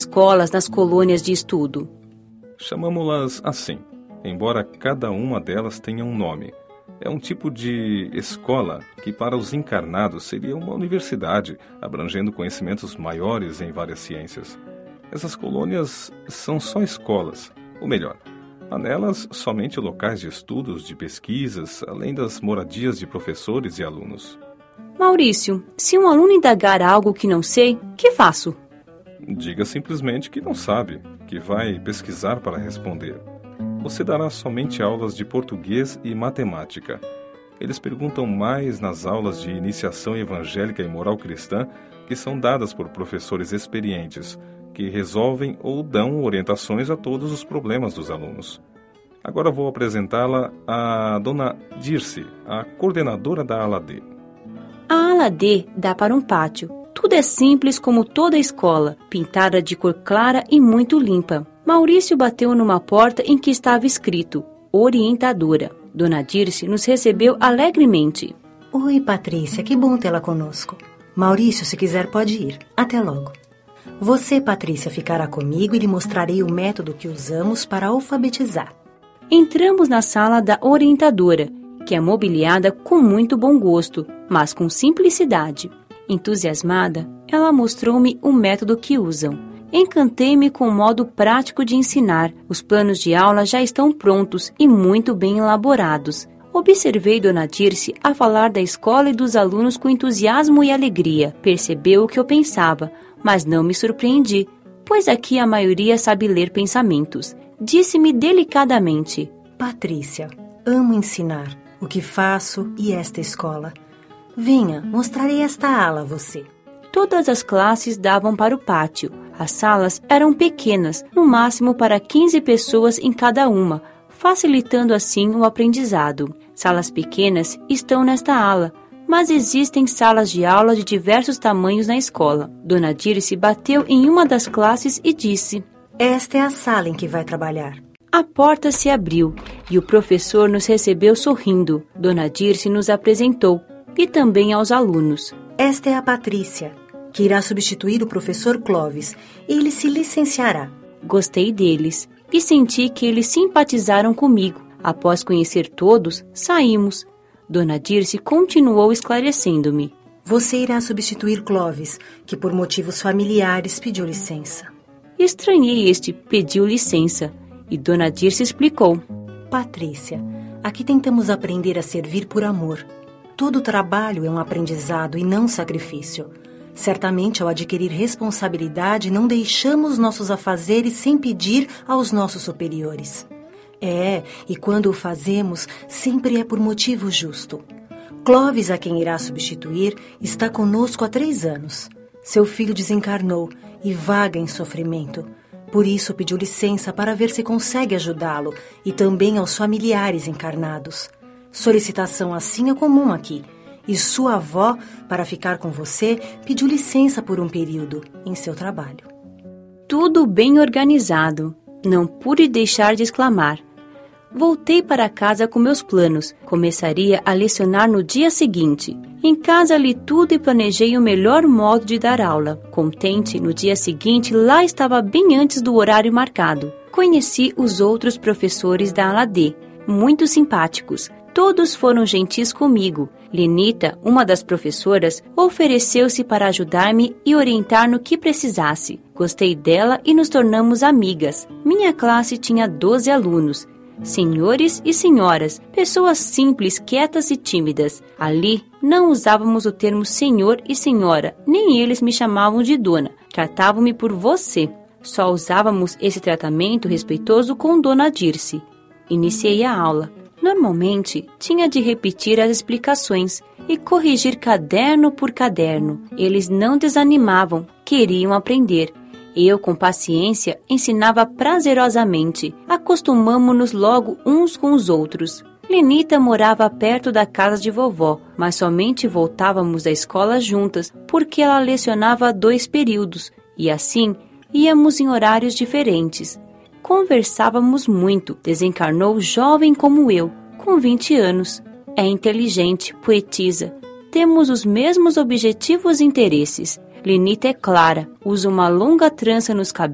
escolas nas colônias de estudo? Chamamos-las assim, embora cada uma delas tenha um nome. É um tipo de escola que para os encarnados seria uma universidade, abrangendo conhecimentos maiores em várias ciências. Essas colônias são só escolas, ou melhor, há nelas somente locais de estudos, de pesquisas, além das moradias de professores e alunos. Maurício, se um aluno indagar algo que não sei, que faço? Diga simplesmente que não sabe, que vai pesquisar para responder. Você dará somente aulas de português e matemática. Eles perguntam mais nas aulas de iniciação evangélica e moral cristã, que são dadas por professores experientes, que resolvem ou dão orientações a todos os problemas dos alunos. Agora vou apresentá-la à dona Dirce, a coordenadora da ala D. A ala D dá para um pátio. Tudo é simples como toda a escola, pintada de cor clara e muito limpa. Maurício bateu numa porta em que estava escrito orientadora. Dona Dirce nos recebeu alegremente. Oi, Patrícia, que bom tê-la conosco. Maurício, se quiser, pode ir. Até logo. Você, Patrícia, ficará comigo e lhe mostrarei o método que usamos para alfabetizar. Entramos na sala da orientadora, que é mobiliada com muito bom gosto, mas com simplicidade. Entusiasmada, ela mostrou-me o método que usam. Encantei-me com o modo prático de ensinar. Os planos de aula já estão prontos e muito bem elaborados. Observei Dona Dirce a falar da escola e dos alunos com entusiasmo e alegria. Percebeu o que eu pensava, mas não me surpreendi, pois aqui a maioria sabe ler pensamentos. Disse-me delicadamente: Patrícia, amo ensinar o que faço e esta escola. Venha, mostrarei esta ala a você. Todas as classes davam para o pátio. As salas eram pequenas, no máximo para 15 pessoas em cada uma, facilitando assim o aprendizado. Salas pequenas estão nesta ala, mas existem salas de aula de diversos tamanhos na escola. Dona Dirce bateu em uma das classes e disse: Esta é a sala em que vai trabalhar. A porta se abriu e o professor nos recebeu sorrindo. Dona Dirce nos apresentou, e também aos alunos. Esta é a Patrícia, que irá substituir o professor Clóvis. Ele se licenciará. Gostei deles e senti que eles simpatizaram comigo. Após conhecer todos, saímos. Dona Dirce continuou esclarecendo-me. Você irá substituir Clóvis, que por motivos familiares pediu licença. Estranhei pediu licença, e Dona Dirce explicou. Patrícia, aqui tentamos aprender a servir por amor. Todo trabalho é um aprendizado e não sacrifício. Certamente, ao adquirir responsabilidade, não deixamos nossos afazeres sem pedir aos nossos superiores. E quando o fazemos, sempre é por motivo justo. Clóvis, a quem irá substituir, está conosco há 3 anos. Seu filho desencarnou e vaga em sofrimento. Por isso, pediu licença para ver se consegue ajudá-lo e também aos familiares encarnados. Solicitação assim é comum aqui. E sua avó, para ficar com você, pediu licença por um período em seu trabalho. Tudo bem organizado. Não pude deixar de exclamar. Voltei para casa com meus planos. Começaria a lecionar no dia seguinte. Em casa li tudo e planejei o melhor modo de dar aula. Contente, no dia seguinte, lá estava bem antes do horário marcado. Conheci os outros professores da ala D, muito simpáticos. Todos foram gentis comigo. Lenita, uma das professoras, ofereceu-se para ajudar-me e orientar no que precisasse. Gostei dela e nos tornamos amigas. Minha classe tinha 12 alunos. Senhores e senhoras, pessoas simples, quietas e tímidas. Ali, não usávamos o termo senhor e senhora, nem eles me chamavam de dona. Tratavam-me por você. Só usávamos esse tratamento respeitoso com Dona Dirce. Iniciei a aula. Normalmente, tinha de repetir as explicações e corrigir caderno por caderno. Eles não desanimavam, queriam aprender. Eu, com paciência, ensinava prazerosamente. Acostumamo-nos logo uns com os outros. Lenita morava perto da casa de vovó, mas somente voltávamos da escola juntas, porque ela lecionava 2 períodos, e assim íamos em horários diferentes. Conversávamos muito. Desencarnou jovem como eu, com 20 anos. É inteligente, poetisa. Temos os mesmos objetivos e interesses. Lenita é clara, usa uma longa trança nos cabelos